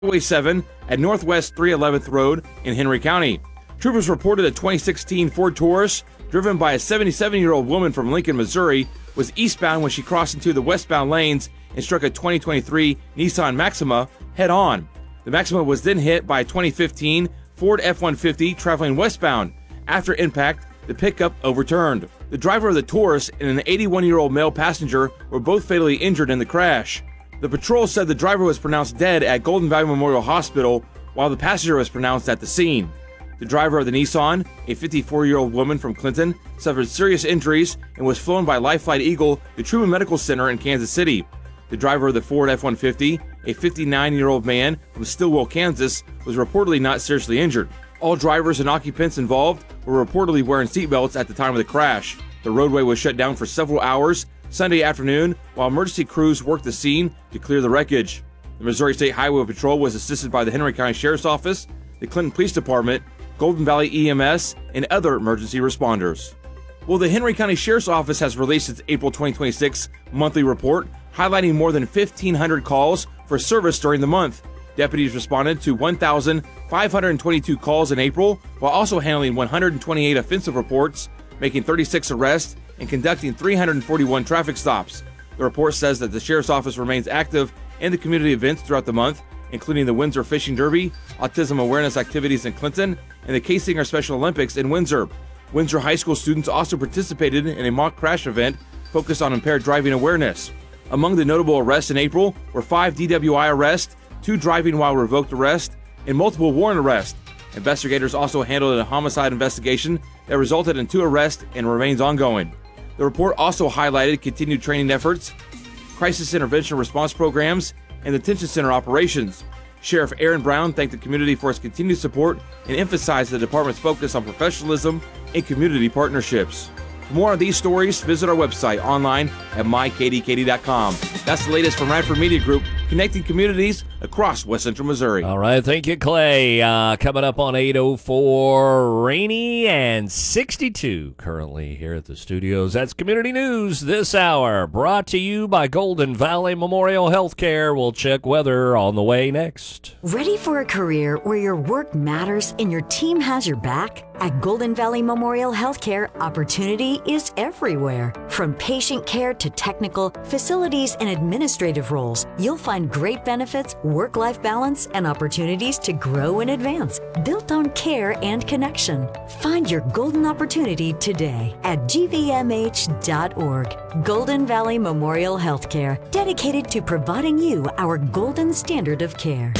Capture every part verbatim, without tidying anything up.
Highway seven at Northwest three eleventh Road in Henry County. Troopers reported a twenty sixteen Ford Taurus driven by a seventy-seven-year-old woman from Lincoln, Missouri, was eastbound when she crossed into the westbound lanes and struck a twenty twenty-three Nissan Maxima head-on. The Maxima was then hit by a twenty fifteen Ford F one fifty traveling westbound. After impact, the pickup overturned. The driver of the Taurus and an eighty-one-year-old male passenger were both fatally injured in the crash. The patrol said the driver was pronounced dead at Golden Valley Memorial Hospital, while the passenger was pronounced at the scene. The driver of the Nissan, a fifty-four-year-old woman from Clinton, suffered serious injuries and was flown by Life Flight Eagle to Truman Medical Center in Kansas City. The driver of the Ford F one fifty, a fifty-nine-year-old man from Stillwell, Kansas, was reportedly not seriously injured. All drivers and occupants involved were reportedly wearing seatbelts at the time of the crash. The roadway was shut down for several hours Sunday afternoon while emergency crews worked the scene to clear the wreckage. The Missouri State Highway Patrol was assisted by the Henry County Sheriff's Office, the Clinton Police Department, Golden Valley E M S, and other emergency responders. Well, the Henry County Sheriff's Office has released its April twenty twenty-six monthly report, highlighting more than fifteen hundred calls for service during the month. Deputies responded to one thousand five hundred twenty-two calls in April, while also handling one hundred twenty-eight offensive reports, making thirty-six arrests, and conducting three hundred forty-one traffic stops. The report says that the Sheriff's Office remains active in the community events throughout the month, including the Windsor Fishing Derby, autism awareness activities in Clinton, and the K-Singer Special Olympics in Windsor. Windsor High School students also participated in a mock crash event focused on impaired driving awareness. Among the notable arrests in April were five D W I arrests, two driving while revoked arrests, and multiple warrant arrests. Investigators also handled a homicide investigation that resulted in two arrests and remains ongoing. The report also highlighted continued training efforts, crisis intervention response programs, and detention center operations. Sheriff Aaron Brown thanked the community for its continued support and emphasized the department's focus on professionalism and community partnerships. For more on these stories, visit our website online at my k d k d dot com. That's the latest from Radford Media Group, connecting communities across West Central Missouri. All right, thank you, Clay. Uh, coming up on eight oh four, rainy and sixty-two currently here at the studios. That's Community News this hour, brought to you by Golden Valley Memorial Healthcare. We'll check weather on the way next. Ready for a career where your work matters and your team has your back? At Golden Valley Memorial Healthcare, opportunity is everywhere. From patient care to technical, facilities, and administrative roles, you'll find great benefits, work-life balance, and opportunities to grow and advance, built on care and connection. Find your golden opportunity today at g v m h dot org. Golden Valley Memorial Healthcare, dedicated to providing you our golden standard of care.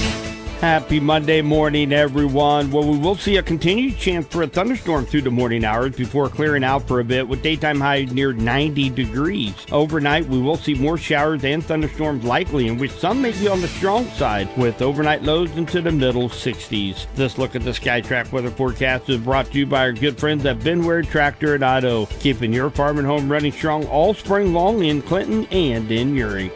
Happy Monday morning, everyone. Well, we will see a continued chance for a thunderstorm through the morning hours before clearing out for a bit with daytime highs near ninety degrees. Overnight, we will see more showers and thunderstorms likely, in which some may be on the strong side, with overnight lows into the middle sixties. This look at the SkyTrack weather forecast is brought to you by our good friends at Benware Tractor and Auto, keeping your farm and home running strong all spring long in Clinton and in Urick.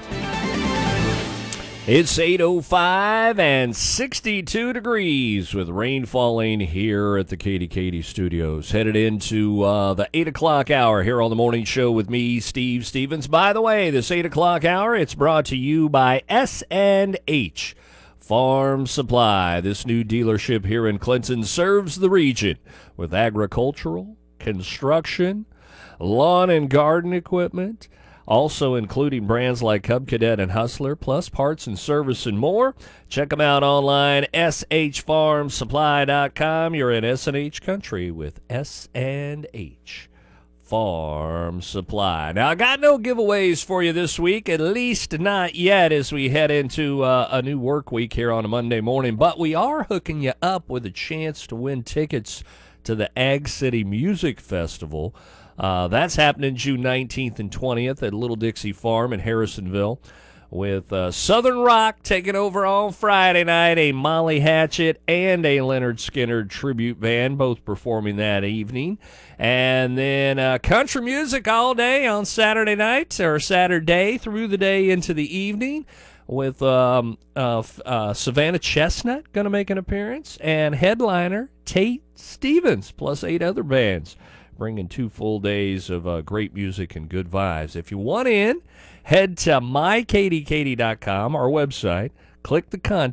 It's eight oh five and sixty-two degrees with rain falling here at the Katie Katie Studios. Headed into uh, the eight o'clock hour here on the morning show with me, Steve Stevens. By the way, this eight o'clock hour, it's brought to you by S and H Farm Supply. This new dealership here in Clinton serves the region with agricultural, construction, lawn and garden equipment, also including brands like Cub Cadet and Hustler, plus parts and service and more. Check them out online, s h farm supply dot com. You're in S and H country with S and H Farm Supply. Now, I got no giveaways for you this week, at least not yet as we head into uh, a new work week here on a Monday morning, but we are hooking you up with a chance to win tickets to the Ag City Music Festival. Uh, that's happening June nineteenth and twentieth at Little Dixie Farm in Harrisonville, with uh, Southern Rock taking over on Friday night, a Molly Hatchet and a Leonard Skinner tribute band, both performing that evening. And then uh, country music all day on Saturday night, or Saturday through the day into the evening, with um, uh, uh, Savannah Chestnut going to make an appearance, and headliner Tate Stevens, plus eight other bands, bringing two full days of uh, great music and good vibes. If you want in, head to my katie katie dot com, our website, Click the contact.